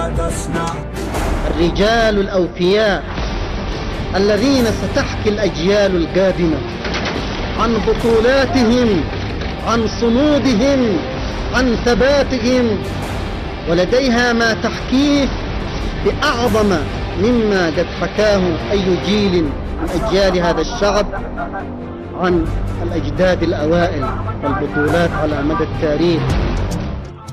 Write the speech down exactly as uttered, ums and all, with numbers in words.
تصنع. الرجال الأوفياء الذين ستحكي الأجيال القادمة عن بطولاتهم، عن صمودهم، عن ثباتهم، ولديها ما تحكيه بأعظم مما قد حكاه أي جيل من أجيال هذا الشعب عن الأجداد الأوائل والبطولات على مدى التاريخ.